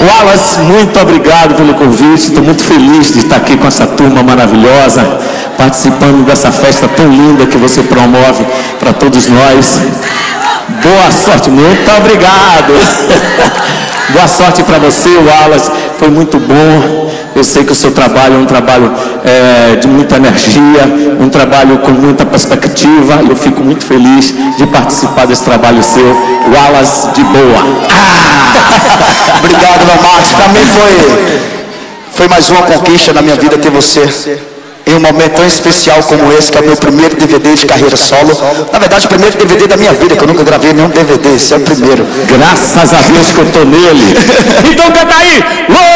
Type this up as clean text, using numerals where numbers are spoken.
Wallace, muito obrigado pelo convite. Estou muito feliz de estar aqui com essa turma maravilhosa, participando dessa festa tão linda que você promove para todos nós. Boa sorte, muito obrigado. Boa sorte para você, Wallace. Foi muito bom. Eu sei que o seu trabalho é um trabalho de muita energia, um trabalho com muita perspectiva. Eu fico muito feliz de participar desse trabalho seu. Wallace de boa. Obrigado, meu Marcos. Para mim foi mais uma conquista na minha vida ter você em um momento tão especial como esse, que é o meu primeiro DVD de carreira solo. Na verdade, o primeiro DVD da minha vida, que eu nunca gravei nenhum DVD. Esse é o primeiro. Graças a Deus que eu tô nele. Então canta aí.